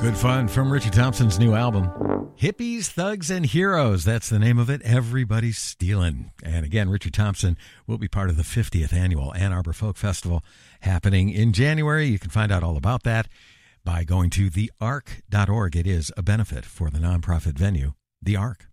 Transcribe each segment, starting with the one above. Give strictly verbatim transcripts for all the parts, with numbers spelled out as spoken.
Good fun from Richie Thompson's new album, Hippies, Thugs, and Heroes. That's the name of it. Everybody's stealing. And again, Richie Thompson will be part of the fiftieth annual Ann Arbor Folk Festival happening in January. You can find out all about that by going to the ark dot org. It is a benefit for the nonprofit venue, The Ark.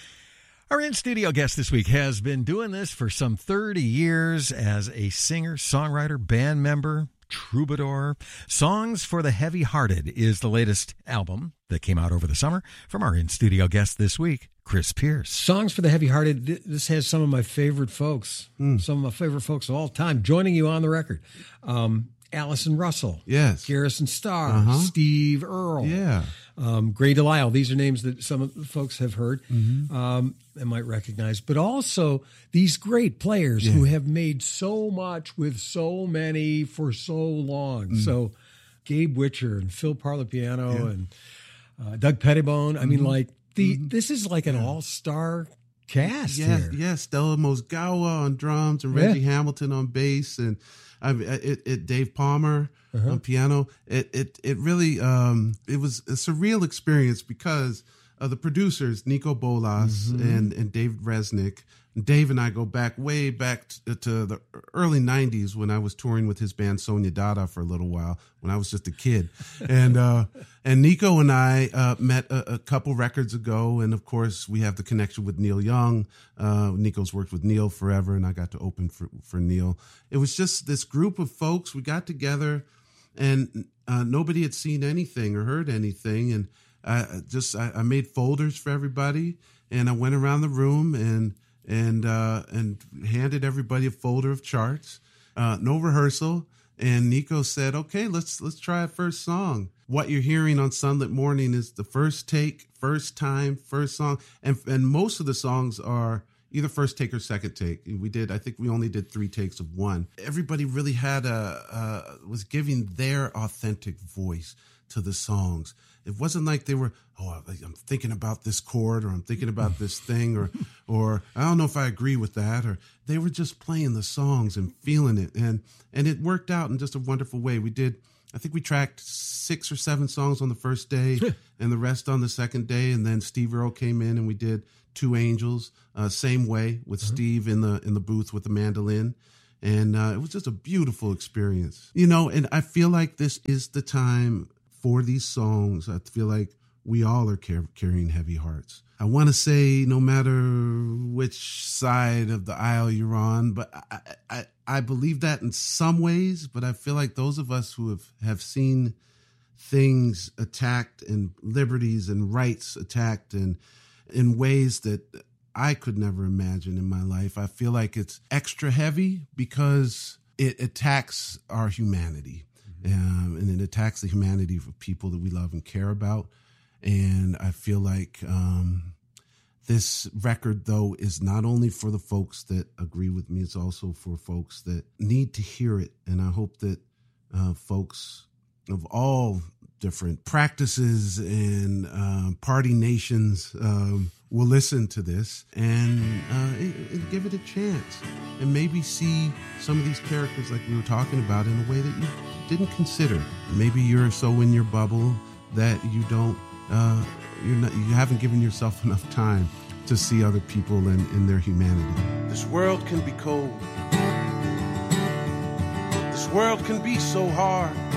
Our in-studio guest this week has been doing this for some thirty years as a singer, songwriter, band member, troubadour. Songs for the Heavy-Hearted is the latest album that came out over the summer from our in-studio guest this week, Chris Pierce. Songs for the Heavy-Hearted. This has some of my favorite folks, mm. some of my favorite folks of all time, joining you on the record. Um, Allison Russell. Yes. Garrison Starr. Uh-huh. Steve Earle. Yeah. Um, Gray Delisle. These are names that some of the folks have heard mm-hmm. um, and might recognize. But also these great players yeah. who have made so much with so many for so long. Mm. So Gabe Witcher and Phil Parlapiano yeah. and uh, Doug Pettibone. Mm-hmm. I mean, like, the mm-hmm. this is like an yeah. all-star cast yes, here. Yes, Stella Mosgawa on drums and Reggie yeah. Hamilton on bass and I mean, it, it Dave Palmer uh-huh. on piano. It it it really um, it was a surreal experience because of the producers Nico Bolas mm-hmm. and and David Resnick. Dave and I go back way back to, to the early nineties when I was touring with his band Sonia Dada for a little while when I was just a kid. And uh, and Nico and I uh, met a, a couple records ago. And, of course, we have the connection with Neil Young. Uh, Nico's worked with Neil forever, and I got to open for, for Neil. It was just this group of folks. We got together, and uh, nobody had seen anything or heard anything. And I just I, I made folders for everybody, and I went around the room and – and uh, and handed everybody a folder of charts, uh, no rehearsal. And Nico said, okay, let's let's try a first song. What you're hearing on Sunlit Morning is the first take, first time, first song. And and most of the songs are either first take or second take. We did, I think we only did three takes of one. Everybody really had a, uh, was giving their authentic voice to the songs. It wasn't like they were, oh, I'm thinking about this chord or I'm thinking about this thing or or I don't know if I agree with that. Or they were just playing the songs and feeling it. And and it worked out in just a wonderful way. We did, I think we tracked six or seven songs on the first day and the rest on the second day. And then Steve Earle came in and we did Two Angels, uh, same way with uh-huh. Steve in the in the booth with the mandolin. And uh, it was just a beautiful experience. You know, and I feel like this is the time for these songs. I feel like we all are car- carrying heavy hearts. I want to say no matter which side of the aisle you're on, but I, I, I believe that in some ways, but I feel like those of us who have, have seen things attacked and liberties and rights attacked and in ways that I could never imagine in my life, I feel like it's extra heavy because it attacks our humanity. Um, and it attacks the humanity of people that we love and care about. And I feel like um, this record, though, is not only for the folks that agree with me, it's also for folks that need to hear it. And I hope that uh, folks of all different practices and uh, party nations um, will listen to this and, uh, and give it a chance and maybe see some of these characters like we were talking about in a way that you didn't consider. Maybe you're so in your bubble that you don't, uh, you're not, you haven't given yourself enough time to see other people in, in their humanity. This world can be cold. This world can be so hard.